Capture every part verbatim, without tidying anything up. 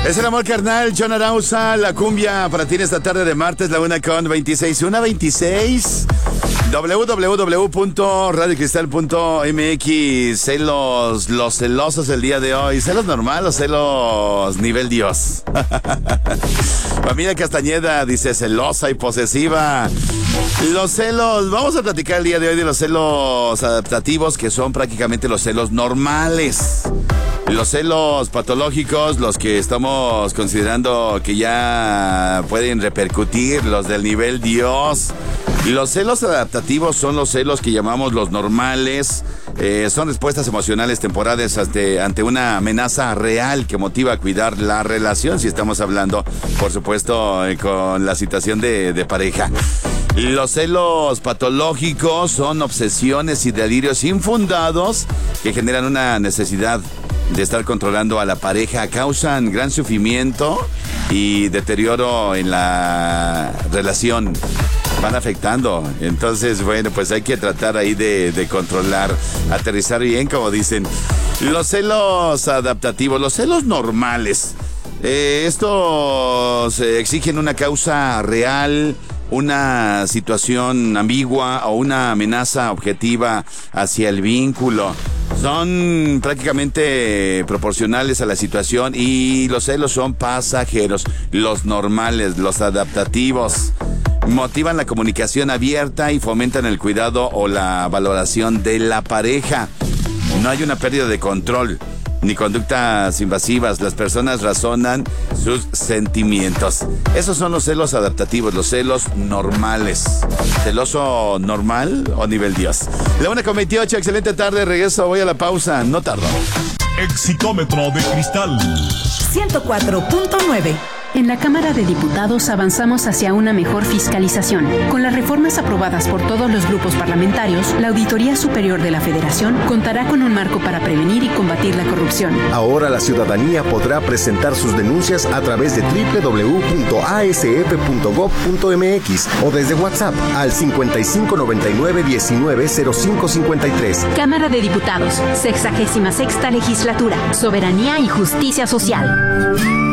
Es el amor carnal, John Arauza, la cumbia para ti en esta tarde de martes, la una con veintiséis, una veintiséis. doble u doble u doble u punto radio cristal punto m x. Celos, los celosos el día de hoy. ¿Celos normal o celos nivel Dios? Familia Castañeda dice celosa y posesiva. Los celos, vamos a platicar el día de hoy de los celos adaptativos, que son prácticamente los celos normales. Los celos patológicos, los que estamos considerando que ya pueden repercutir, los del nivel Dios. Los celos adaptativos son los celos que llamamos los normales. Eh, son respuestas emocionales temporales ante, ante una amenaza real que motiva a cuidar la relación, si estamos hablando, por supuesto, eh, con la situación de, de pareja. Los celos patológicos son obsesiones y delirios infundados que generan una necesidad de estar controlando a la pareja, causan gran sufrimiento y deterioro en la relación. Van afectando. Entonces, bueno, pues hay que tratar ahí de, de controlar, aterrizar bien, como dicen. Los celos adaptativos, los celos normales. Eh, estos eh, exigen una causa real, una situación ambigua o una amenaza objetiva hacia el vínculo. Son prácticamente proporcionales a la situación y los celos son pasajeros. Los normales, los adaptativos, motivan la comunicación abierta y fomentan el cuidado o la valoración de la pareja. No hay una pérdida de control ni conductas invasivas. Las personas razonan sus sentimientos. Esos son los celos adaptativos, los celos normales. ¿Celoso normal o nivel Dios? La una con veintiocho, excelente tarde, regreso, voy a la pausa, no tardo. Exitómetro de cristal ciento cuatro punto nueve. En la Cámara de Diputados avanzamos hacia una mejor fiscalización. Con las reformas aprobadas por todos los grupos parlamentarios, la Auditoría Superior de la Federación contará con un marco para prevenir y combatir la corrupción. Ahora la ciudadanía podrá presentar sus denuncias a través de doble u doble u doble u punto a s f punto gob punto m x o desde WhatsApp al cincuenta y cinco noventa y nueve diecinueve cero cinco cincuenta y tres. Cámara de Diputados, sexagésima sexta legislatura, soberanía y justicia social.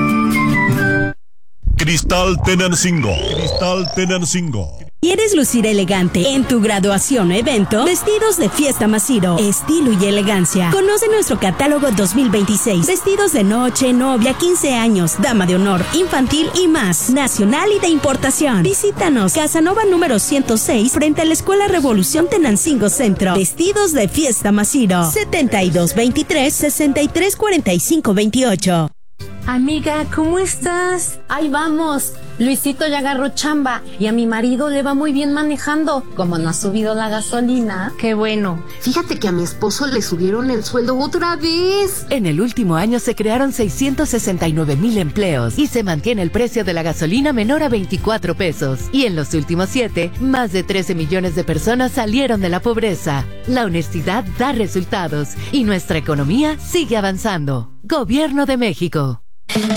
Cristal Tenancingo. Cristal Tenancingo. ¿Quieres lucir elegante en tu graduación o evento? Vestidos de Fiesta Masiro. Estilo y elegancia. Conoce nuestro catálogo dos mil veintiséis. Vestidos de noche, novia, quince años, dama de honor, infantil y más. Nacional y de importación. Visítanos. Casanova número ciento seis frente a la Escuela Revolución Tenancingo Centro. Vestidos de Fiesta Masiro. setenta y dos veintitrés, sesenta y tres cuarenta y cinco veintiocho. Amiga, ¿cómo estás? Ahí vamos. Luisito ya agarró chamba y a mi marido le va muy bien manejando. Como no ha subido la gasolina. Qué bueno. Fíjate que a mi esposo le subieron el sueldo otra vez. En el último año se crearon seiscientos sesenta y nueve mil empleos y se mantiene el precio de la gasolina menor a veinticuatro pesos. Y en los últimos siete, más de trece millones de personas salieron de la pobreza. La honestidad da resultados y nuestra economía sigue avanzando. Gobierno de México.